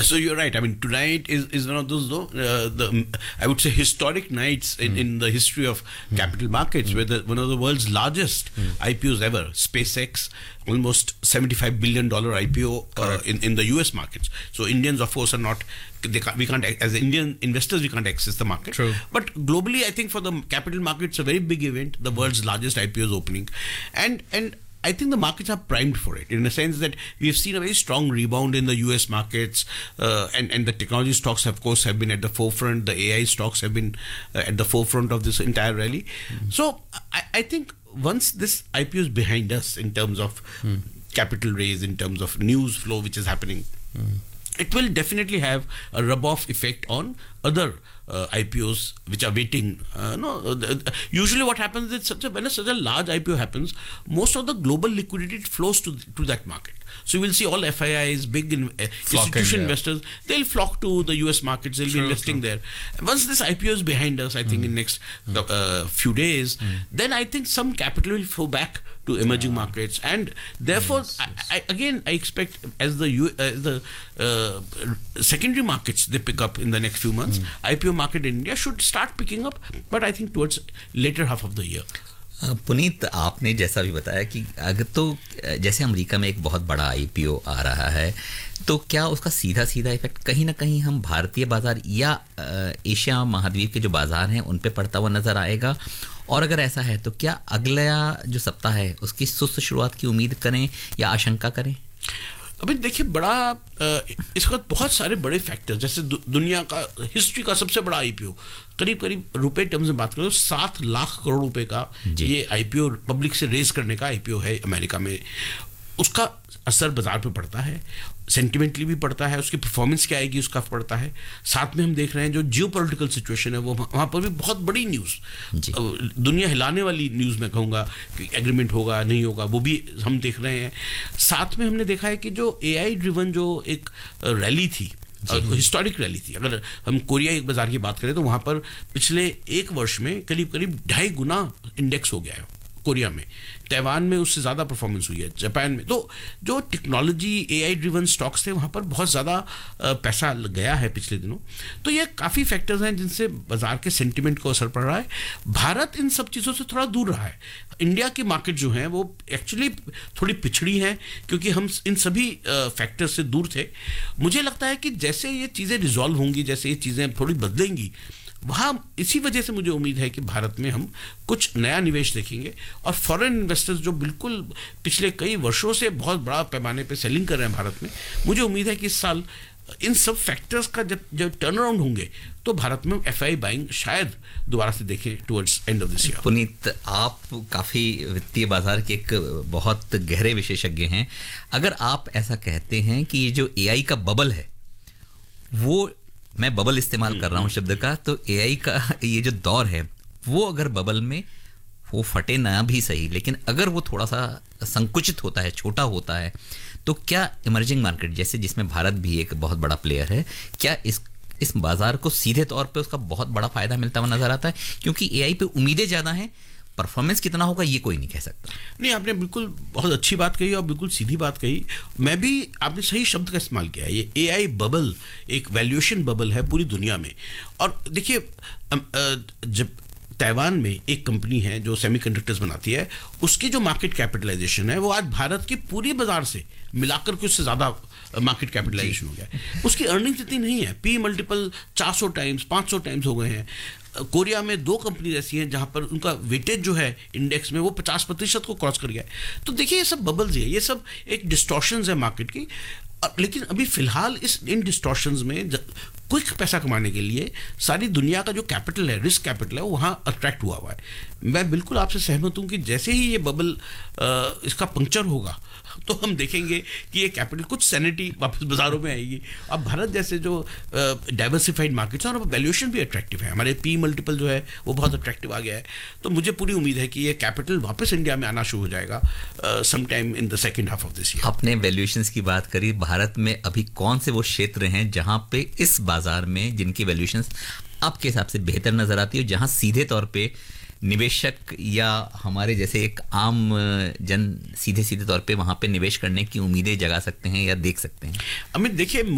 So you're right. I mean, tonight is one of those, though, I would say historic nights in the history of capital markets, where one of the world's largest IPOs ever, SpaceX, almost $75 billion IPO in the US markets. So Indians, of course, are not. We can't, as Indian investors, we can't access the market. True. But globally, I think for the capital markets, a very big event. The world's largest IPO is opening, and I think the markets are primed for it, in the sense that we have seen a very strong rebound in the US markets, and the technology stocks, of course, have been at the forefront. The AI stocks have been at the forefront of this entire rally. So I think once this IPO is behind us, in terms of capital raise, in terms of news flow which is happening, it will definitely have a rub-off effect on other IPOs which are waiting. Usually what happens is when such a large IPO happens, most of the global liquidity flows to that market. So you will see all FIIs, big institutional investors, they'll flock to the US markets, they'll be investing there. Once this IPO is behind us, I think in next few days, then I think some capital will flow back to emerging markets, and therefore I expect as the secondary markets they pick up in the next few months, IPO market in India should start picking up, but I think towards later half of the year. Puneet, आपने जैसा भी बताया कि अगर तो जैसे America में एक बहुत बड़ा आईपीओ आ रहा है, तो क्या उसका सीधा इफेक्ट कहीं ना कहीं हम भारतीय बाजार या एशिया महाद्वीप के जो बाजार हैं उन पे पड़ता हुआ नजर आएगा? और अगर ऐसा है तो क्या अगला जो सप्ताह है उसकी सुस्त शुरुआत की उम्मीद करें या आशंका करें? अभी देखिए, इसका बहुत सारे बड़े फैक्टर्स, जैसे दुनिया का हिस्ट्री का सबसे बड़ा आईपीओ, करीब रुपए टर्म्स में बात करें तो 7 लाख करोड़ रुपए का ये आईपीओ पब्लिक से रेज करने का आईपीओ है अमेरिका में। उसका असर बाजार पे पड़ता है, सेंटिमेंटली भी पड़ता है, उसकी परफॉर्मेंस क्या आएगी उसका पड़ता है। साथ में हम देख रहे हैं जो जियोपॉलिटिकल सिचुएशन है, वो वहाँ पर भी बहुत बड़ी न्यूज़, दुनिया हिलाने वाली न्यूज़ मैं कहूँगा कि एग्रीमेंट होगा नहीं होगा, वो भी हम देख रहे हैं। साथ में हमने देखा है कि जो AI ड्रिवन जो एक रैली थी, हिस्टोरिक रैली थी, अगर हम कोरिया एक बाजार की बात करें तो वहाँ पर पिछले 1 वर्ष में करीब 2.5 गुना इंडेक्स हो गया है कोरिया में। ताइवान में उससे ज़्यादा परफॉर्मेंस हुई है, जापान में। तो जो टेक्नोलॉजी AI ड्रिवन स्टॉक्स थे वहाँ पर बहुत ज़्यादा पैसा गया है पिछले दिनों। तो ये काफ़ी फैक्टर्स हैं जिनसे बाज़ार के सेंटिमेंट को असर पड़ रहा है। भारत इन सब चीज़ों से थोड़ा दूर रहा है। इंडिया की मार्केट जो है वो एक्चुअली थोड़ी पिछड़ी हैं, क्योंकि हम इन सभी फैक्टर्स से दूर थे। मुझे लगता है कि जैसे ये चीज़ें रिजॉल्व होंगी, जैसे ये चीज़ें थोड़ी बदलेंगी, वहाँ इसी वजह से मुझे उम्मीद है कि भारत में हम कुछ नया निवेश देखेंगे, और फॉरेन इन्वेस्टर्स जो बिल्कुल पिछले कई वर्षों से बहुत बड़ा पैमाने पे सेलिंग कर रहे हैं भारत में, मुझे उम्मीद है कि इस साल इन सब फैक्टर्स का जब टर्न अराउंड होंगे तो भारत में FII बाइंग शायद दोबारा से देखें towards end of this year. Puneet, आप काफ़ी वित्तीय बाजार के एक बहुत गहरे विशेषज्ञ हैं। अगर आप ऐसा कहते हैं कि ये जो AI का बबल है, वो, मैं बबल इस्तेमाल कर रहा हूँ शब्द का, तो AI का ये जो दौर है वो अगर बबल में वो फटे ना भी सही, लेकिन अगर वो थोड़ा सा संकुचित होता है, छोटा होता है, तो क्या इमर्जिंग मार्केट जैसे जिसमें भारत भी एक बहुत बड़ा प्लेयर है, क्या इस बाजार को सीधे तौर पे उसका बहुत बड़ा फायदा मिलता हुआ नजर आता है? क्योंकि AI पे उम्मीदें ज़्यादा हैं, परफॉर्मेंस कितना होगा ये कोई नहीं कह सकता। नहीं, आपने बिल्कुल बहुत अच्छी बात कही और बिल्कुल सीधी बात कही। मैं भी, आपने सही शब्द का इस्तेमाल किया है। ये AI बबल एक वैल्यूएशन बबल है पूरी दुनिया में। और देखिए, जब ताइवान में एक कंपनी है जो सेमीकंडक्टर्स बनाती है, उसकी जो मार्केट कैपिटलाइजेशन है वो आज भारत की पूरी बाजार से मिलाकर के उससे ज़्यादा मार्केट कैपिटलाइजेशन हो गया है। उसकी अर्निंग्स इतनी नहीं है, P मल्टीपल 400 टाइम्स 500 टाइम्स हो गए हैं। कोरिया में 2 कंपनी ऐसी हैं जहां पर उनका वेटेज जो है इंडेक्स में वो 50% को क्रॉस कर गया है। तो देखिए, ये सब बबल्स है, ये सब एक डिस्टॉर्शंस है मार्केट की। लेकिन अभी फिलहाल इन डिस्टॉर्शंस में क्विक पैसा कमाने के लिए सारी दुनिया का जो कैपिटल है, रिस्क कैपिटल है, वो वहाँ अट्रैक्ट हुआ है। मैं बिल्कुल आपसे सहमत हूँ कि जैसे ही ये बबल इसका पंक्चर होगा तो हम देखेंगे कि ये कैपिटल कुछ सैनिटी वापस बाजारों में आएगी। अब भारत जैसे जो डाइवर्सिफाइड मार्केट्स हैं और वैल्यूएशन भी अट्रैक्टिव है, हमारे P मल्टीपल जो है वो बहुत अट्रैक्टिव आ गया है। तो मुझे पूरी उम्मीद है कि ये कैपिटल वापस इंडिया में आना शुरू हो जाएगा some time in the second half of this year. आपने वैल्यूएशंस की बात करी, भारत में अभी कौन से वो क्षेत्र हैं जहां पे इस बाजार में जिनकी वैल्यूएशंस आपके हिसाब से बेहतर नजर आती है, जहां सीधे तौर पे निवेशक या हमारे जैसे एक आम जन सीधे तौर पे वहां पे निवेश करने की उम्मीदें जगा सकते हैं या देख सकते हैं? अमित, देखिए,